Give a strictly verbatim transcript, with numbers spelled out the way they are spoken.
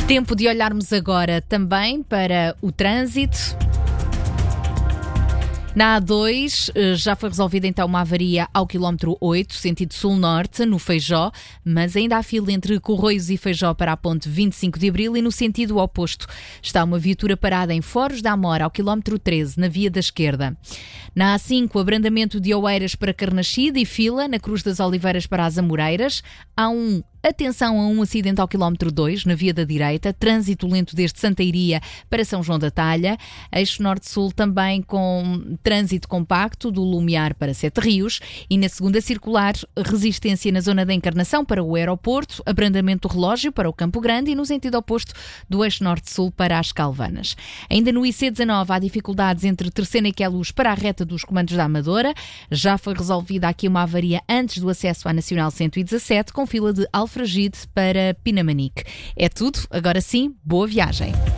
Tempo de olharmos agora também para o trânsito. Na A dois já foi resolvida então uma avaria ao quilómetro oito, sentido sul-norte, no Feijó, mas ainda há fila entre Corroios e Feijó para a ponte vinte e cinco de Abril e no sentido oposto. Está uma viatura parada em Foros da Amora ao quilómetro treze, na via da esquerda. Na A cinco, abrandamento de Oeiras para Carnaxide e fila na Cruz das Oliveiras para as Amoreiras. A um, atenção a um acidente ao quilómetro dois, na via da direita, trânsito lento desde Santa Iria para São João da Talha. Eixo norte-sul também com trânsito compacto do Lumiar para Sete Rios e na segunda circular, resistência na zona da Encarnação para o aeroporto, abrandamento do relógio para o Campo Grande e no sentido oposto do eixo norte-sul para as Calvanas. Ainda no I C dezanove há dificuldades entre Terceira e Queluz para a reta dos comandos da Amadora. Já foi resolvida aqui uma avaria antes do acesso à Nacional cento e dezassete com fila de Alfragide para Pinamanique. É tudo, agora sim, boa viagem.